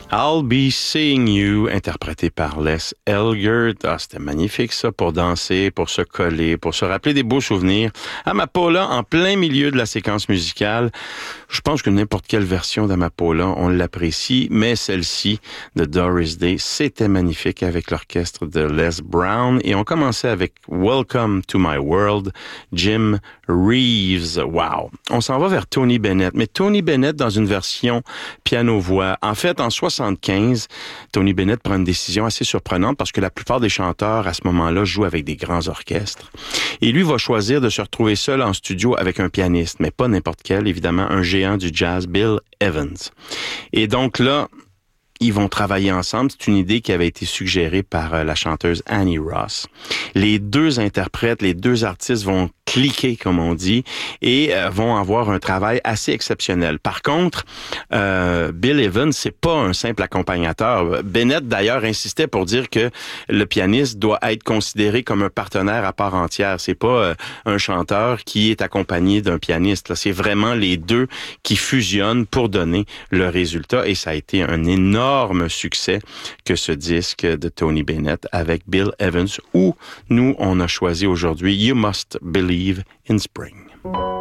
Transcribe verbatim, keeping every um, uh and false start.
I'll Be Seeing You, interprété par Les Elgert. Ah, c'était magnifique ça, pour danser, pour se coller, pour se rappeler des beaux souvenirs. Amapola, en plein milieu de la séquence musicale. Je pense que n'importe quelle version d'Amapola, on l'apprécie, mais celle-ci de Doris Day, c'était magnifique avec l'orchestre de Les Brown. Et on commençait avec Welcome to My World, Jim Reeves. Wow! On s'en va vers Tony Bennett, mais Tony Bennett dans une version piano-voix. En fait, en soixante-quinze, Tony Bennett prend une décision assez surprenante parce que la plupart des chanteurs à ce moment-là jouent avec des grands orchestres. Et lui va choisir de se retrouver seul en studio avec un pianiste, mais pas n'importe quel, évidemment, un géant du jazz, Bill Evans. Et donc là, ils vont travailler ensemble. C'est une idée qui avait été suggérée par la chanteuse Annie Ross. Les deux interprètes, les deux artistes vont cliquer, comme on dit, et euh, vont avoir un travail assez exceptionnel. Par contre, euh, Bill Evans, c'est pas un simple accompagnateur. Bennett, d'ailleurs, insistait pour dire que le pianiste doit être considéré comme un partenaire à part entière. C'est pas euh, un chanteur qui est accompagné d'un pianiste. Là, c'est vraiment les deux qui fusionnent pour donner le résultat, et ça a été un énorme succès que ce disque de Tony Bennett avec Bill Evans, où nous, on a choisi aujourd'hui You Must Believe in Spring.